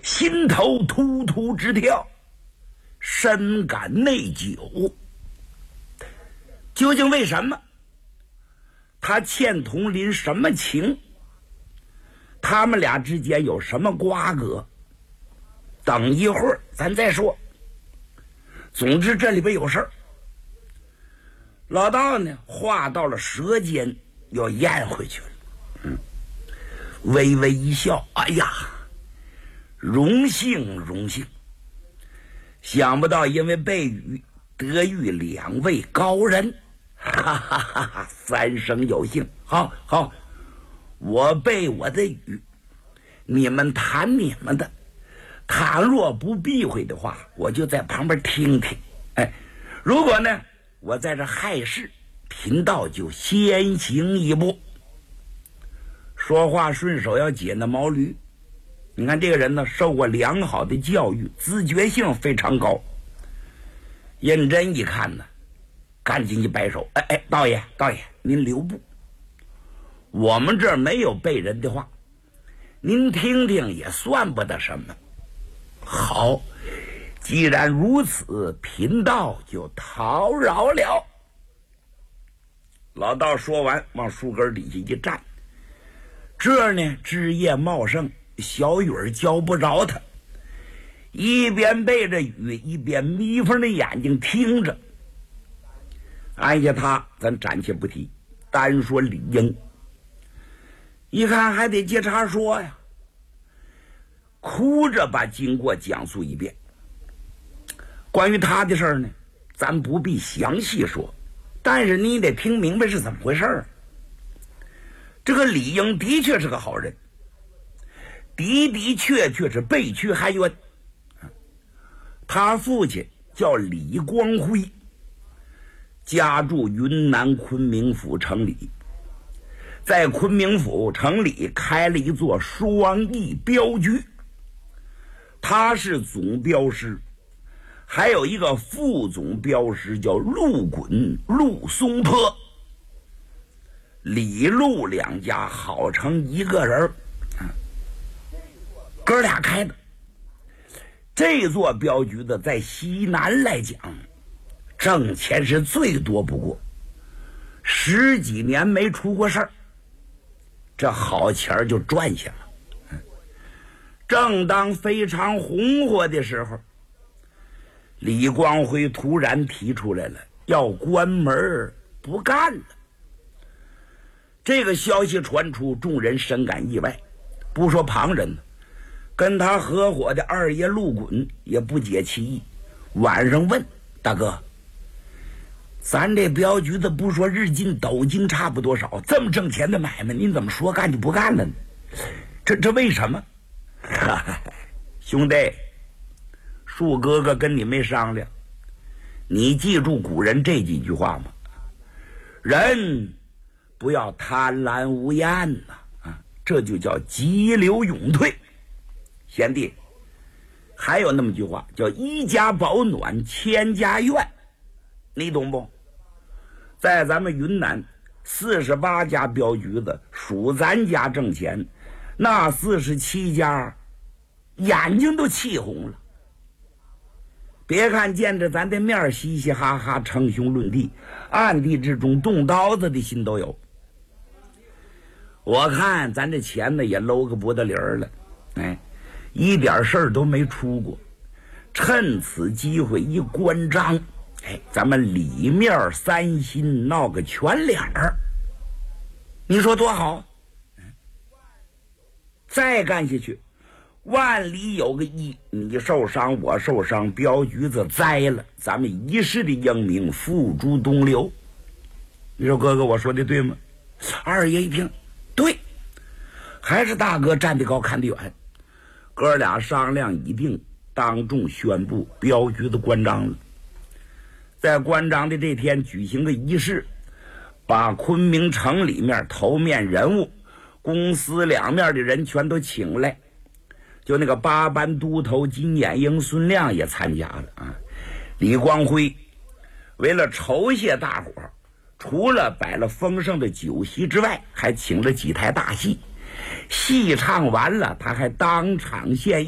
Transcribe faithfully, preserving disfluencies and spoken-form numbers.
心头突突直跳，深感内疚。究竟为什么？他欠佟林什么情？他们俩之间有什么瓜葛？等一会儿咱再说。总之这里边有事儿。老道呢，话到了舌尖，要咽回去了。嗯，微微一笑，哎呀，荣幸荣幸。想不到因为被雨得遇两位高人，哈哈哈哈！三生有幸。好好，我背我的语，你们谈你们的。倘若不避讳的话，我就在旁边听听。哎，如果呢，我在这害事，贫道就先行一步。说话顺手要解那毛驴。你看这个人呢，受过良好的教育，自觉性非常高。认真一看呢，赶紧一摆手，哎哎，道爷道爷，您留步。我们这儿没有背人的话，您听听也算不得什么。好，既然如此，贫道就讨饶了。老道说完，往树根底下一站。这儿呢，枝叶茂盛，小雨儿浇不着他，一边背着雨，一边眯缝的眼睛听着。按下他，咱暂且不提，单说李英。一看还得接茬说呀，哭着把经过讲述一遍。关于他的事儿呢，咱不必详细说，但是你得听明白是怎么回事儿。这个李英的确是个好人，的的确确是被屈含冤。他父亲叫李光辉，家住云南昆明府城里，在昆明府城里开了一座双翼镖局，他是总镖师，还有一个副总镖师叫陆滚、陆松坡。李陆两家好成一个人，哥俩开的。这座镖局的在西南来讲，挣钱是最多不过，十几年没出过事儿，这好钱就赚下了。正当非常红火的时候，李光辉突然提出来了，要关门不干了。这个消息传出，众人深感意外，不说旁人，跟他合伙的二爷陆滚也不解其意。晚上问大哥，咱这镖局子不说日进斗金差不多少，这么挣钱的买卖，您怎么说干就不干了呢？这这为什么？兄弟，树哥哥跟你没商量，你记住古人这几句话吗？人不要贪婪无厌呐、啊，这就叫急流勇退。贤弟，还有那么句话叫一家保暖千家怨，你懂不？在咱们云南四十八家镖局子，数咱家挣钱，那四十七家眼睛都气红了。别看见着咱的面嘻嘻哈哈称兄论弟，暗地之中动刀子的心都有。我看咱这钱呢也搂个不得理儿了，哎，一点事儿都没出过。趁此机会一关张，哎，咱们里面三心闹个全脸儿，你说多好？再干下去，万里有个一，你受伤我受伤，镖局子栽了，咱们一世的英名付诸东流。你说哥哥我说的对吗？二爷一听对，还是大哥站得高看得远。哥俩商量已定，当众宣布镖局子关张了。在关张的这天举行个仪式，把昆明城里面头面人物、公司两面的人全都请来，就那个八班都头金眼英孙亮也参加了啊。李光辉为了酬谢大伙，除了摆了丰盛的酒席之外，还请了几台大戏，戏唱完了他还当场献